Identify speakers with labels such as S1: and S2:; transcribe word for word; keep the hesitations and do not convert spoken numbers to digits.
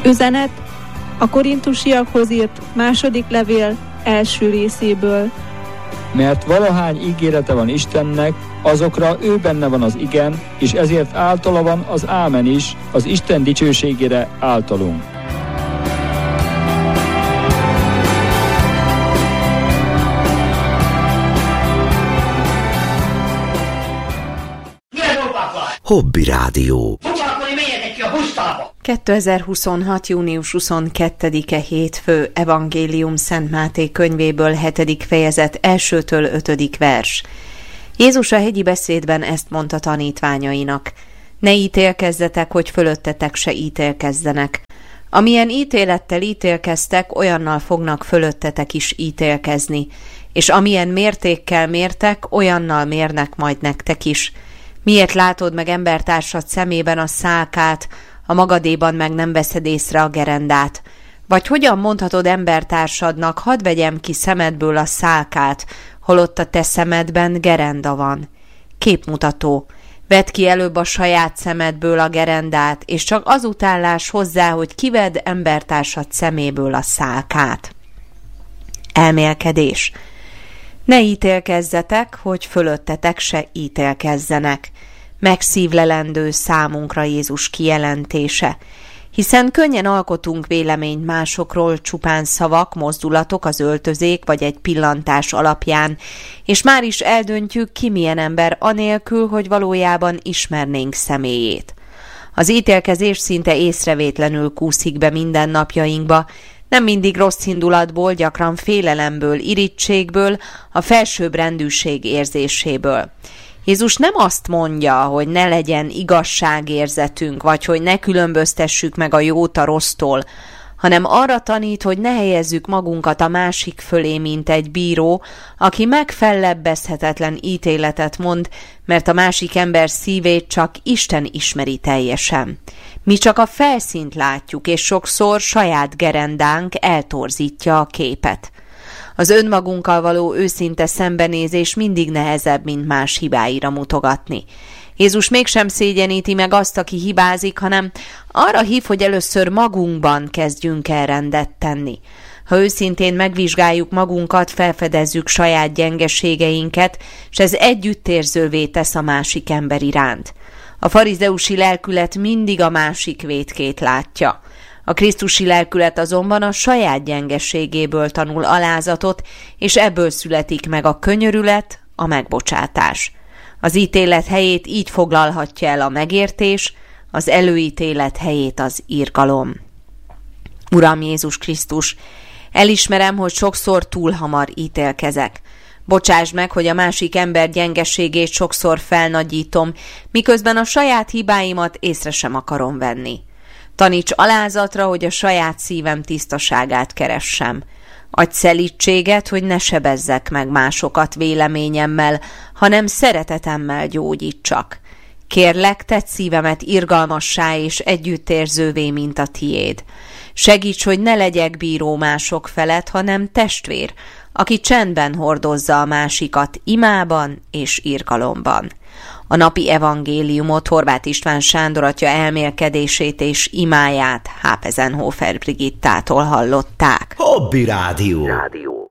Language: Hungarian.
S1: Üzenet a korintusiakhoz írt második levél első részéből.
S2: Mert valahány ígérete van Istennek, azokra ő benne van az igen, és ezért általa van az ámen is, az Isten dicsőségére általunk.
S3: Hobby Rádió.
S4: kétezer-huszonhat. június huszonkettedike hétfő, Evangélium Szent Máté könyvéből hetedik fejezet elsőtől ötödik vers. Jézus a hegyi beszédben ezt mondta tanítványainak: ne ítélkezzetek, hogy fölöttetek se ítélkezzenek. Amilyen ítélettel ítélkeztek, olyannal fognak fölöttetek is ítélkezni, és amilyen mértékkel mértek, olyannal mérnek majd nektek is. Miért látod meg embertársad szemében a szálkát, a magadéban meg nem veszed észre a gerendát? Vagy hogyan mondhatod embertársadnak, hadd vegyem ki szemedből a szálkát, holott a te szemedben gerenda van? Képmutató. Vedd ki előbb a saját szemedből a gerendát, és csak azután láss hozzá, hogy kivedd embertársad szeméből a szálkát. Elmélkedés. Ne ítélkezzetek, hogy fölöttetek se ítélkezzenek. Megszívlelendő számunkra Jézus kijelentése, hiszen könnyen alkotunk véleményt másokról csupán szavak, mozdulatok, az öltözék vagy egy pillantás alapján, és már is eldöntjük, ki milyen ember anélkül, hogy valójában ismernénk személyét. Az ítélkezés szinte észrevétlenül kúszik be mindennapjainkba, nem mindig rossz indulatból, gyakran félelemből, irítségből, a felsőbbrendűség érzéséből. Jézus nem azt mondja, hogy ne legyen igazságérzetünk, vagy hogy ne különböztessük meg a jót a rossztól, hanem arra tanít, hogy ne helyezzük magunkat a másik fölé, mint egy bíró, aki megfellebbezhetetlen ítéletet mond, mert a másik ember szívét csak Isten ismeri teljesen. Mi csak a felszínt látjuk, és sokszor saját gerendánk eltorzítja a képet. Az önmagunkkal való őszinte szembenézés mindig nehezebb, mint más hibáira mutogatni. Jézus mégsem szégyeníti meg azt, aki hibázik, hanem arra hív, hogy először magunkban kezdjünk el rendet tenni. Ha őszintén megvizsgáljuk magunkat, felfedezzük saját gyengeségeinket, és ez együttérzővé tesz a másik ember iránt. A farizeusi lelkület mindig a másik vétkét látja. A krisztusi lelkület azonban a saját gyengeségéből tanul alázatot, és ebből születik meg a könyörület, a megbocsátás. Az ítélet helyét így foglalhatja el a megértés, az előítélet helyét az irgalom. Uram Jézus Krisztus, elismerem, hogy sokszor túl hamar ítélkezek. Bocsásd meg, hogy a másik ember gyengeségét sokszor felnagyítom, miközben a saját hibáimat észre sem akarom venni. Taníts alázatra, hogy a saját szívem tisztaságát keressem. Adj szelídséget, hogy ne sebezzek meg másokat véleményemmel, hanem szeretetemmel gyógyítsak. Kérlek, tedd szívemet irgalmassá és együttérzővé, mint a tiéd. Segíts, hogy ne legyek bíró mások felett, hanem testvér, aki csendben hordozza a másikat imában és irgalomban. A napi evangéliumot Horváth István Sándor atya elmélkedését és imáját Hápezenhofer Brigittától hallották.
S3: Hobby Rádió.